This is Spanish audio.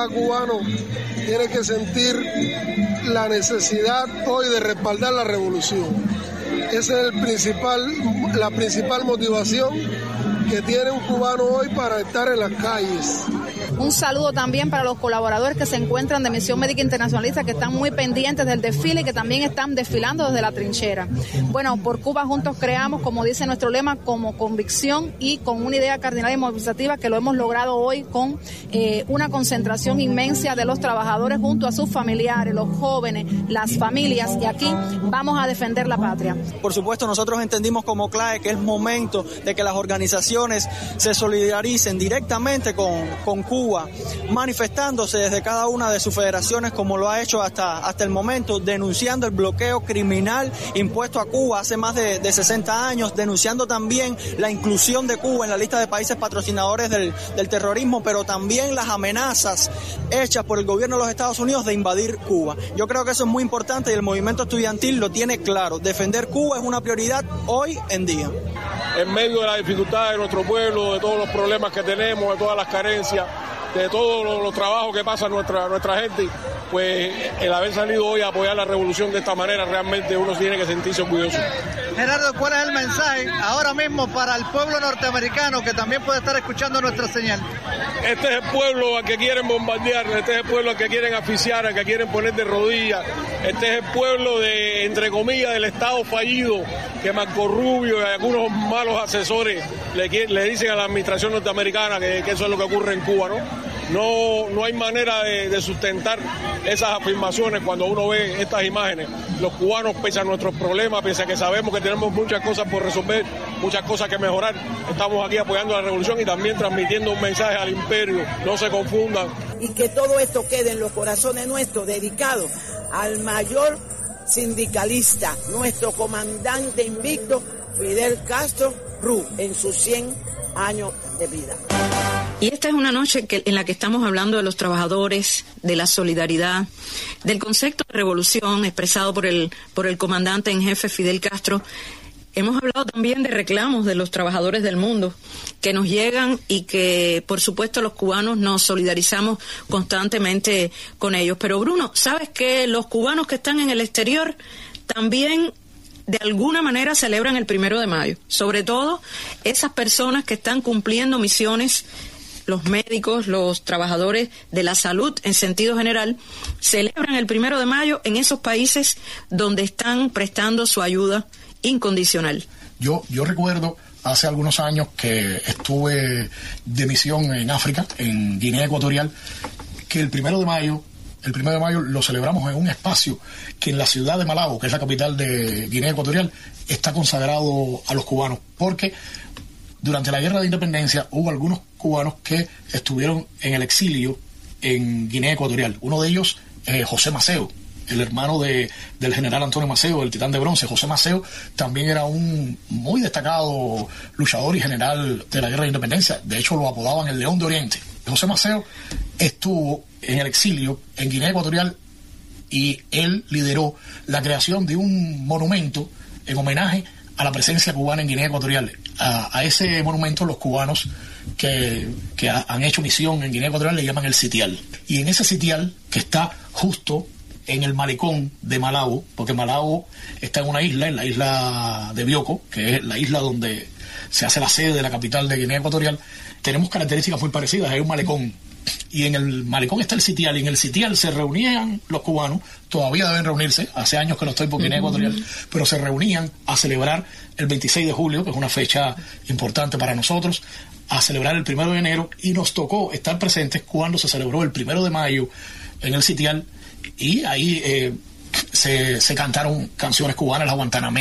cada cubano tiene que sentir la necesidad hoy de respaldar la revolución. Esa es la principal motivación que tiene un cubano hoy para estar en las calles. Un saludo también para los colaboradores que se encuentran de Misión Médica Internacionalista, que están muy pendientes del desfile y que también están desfilando desde la trinchera. Bueno, por Cuba juntos creamos, como dice nuestro lema, como convicción y con una idea cardinal y movilizativa, que lo hemos logrado hoy con una concentración inmensa de los trabajadores junto a sus familiares, los jóvenes, las familias, y aquí vamos a defender la patria. Por supuesto, nosotros entendimos como CLAE que es momento de que las organizaciones se solidaricen directamente con Cuba, manifestándose desde cada una de sus federaciones, como lo ha hecho hasta el momento, denunciando el bloqueo criminal impuesto a Cuba hace más de 60 años, denunciando también la inclusión de Cuba en la lista de países patrocinadores del terrorismo, pero también las amenazas hechas por el gobierno de los Estados Unidos de invadir Cuba. Yo creo que eso es muy importante y el movimiento estudiantil lo tiene claro. Defender Cuba es una prioridad hoy en día. En medio de la dificultad de nuestro pueblo, de todos los problemas que tenemos, de todas las carencias, de todos los trabajos que pasa nuestra gente, pues el haber salido hoy a apoyar la revolución de esta manera, realmente uno tiene que sentirse orgulloso. Gerardo, ¿cuál es el mensaje ahora mismo para el pueblo norteamericano que también puede estar escuchando nuestra señal? Este es el pueblo al que quieren bombardear, este es el pueblo al que quieren asfixiar, al que quieren poner de rodillas, este es el pueblo de, entre comillas, del Estado fallido, que Marco Rubio y algunos malos asesores le dicen a la administración norteamericana que eso es lo que ocurre en Cuba, ¿no? No hay manera de sustentar esas afirmaciones cuando uno ve estas imágenes. Los cubanos, pese a nuestros problemas, pese a que sabemos que tenemos muchas cosas por resolver, muchas cosas que mejorar, estamos aquí apoyando la revolución y también transmitiendo un mensaje al imperio. No se confundan. Y que todo esto quede en los corazones nuestros, dedicado al mayor sindicalista, nuestro comandante invicto, Fidel Castro Ruz, en sus 100 años de vida. Y esta es una noche en la que estamos hablando de los trabajadores, de la solidaridad, del concepto de revolución expresado por el comandante en jefe Fidel Castro. Hemos hablado también de reclamos de los trabajadores del mundo que nos llegan y que, por supuesto, los cubanos nos solidarizamos constantemente con ellos. Pero, Bruno, ¿sabes que los cubanos que están en el exterior también de alguna manera celebran el 1 de mayo? Sobre todo esas personas que están cumpliendo misiones, los médicos, los trabajadores de la salud en sentido general, celebran el 1 de mayo en esos países donde están prestando su ayuda incondicional. Yo recuerdo hace algunos años que estuve de misión en África, en Guinea Ecuatorial, que el 1 de mayo lo celebramos en un espacio que en la ciudad de Malabo, que es la capital de Guinea Ecuatorial, está consagrado a los cubanos, porque durante la Guerra de Independencia hubo algunos cubanos que estuvieron en el exilio en Guinea Ecuatorial. Uno de ellos, José Maceo, el hermano del general Antonio Maceo, el titán de bronce. José Maceo también era un muy destacado luchador y general de la Guerra de Independencia. De hecho, lo apodaban el León de Oriente. José Maceo estuvo en el exilio en Guinea Ecuatorial y él lideró la creación de un monumento en homenaje a la presencia cubana en Guinea Ecuatorial. A ese monumento los cubanos que han hecho misión en Guinea Ecuatorial le llaman el sitial. Y en ese sitial, que está justo en el malecón de Malabo, porque Malabo está en una isla, en la isla de Bioko, que es la isla donde se hace la sede de la capital de Guinea Ecuatorial, tenemos características muy parecidas. Hay un malecón y en el malecón está el sitial, y en el sitial se reunían los cubanos, todavía deben reunirse, hace años que no estoy por Guinea Ecuatorial, pero se reunían a celebrar el 26 de julio, que es una fecha importante para nosotros, a celebrar el 1 de enero, y nos tocó estar presentes cuando se celebró el 1 de mayo en el sitial, y ahí se cantaron canciones cubanas, la Guantanamera,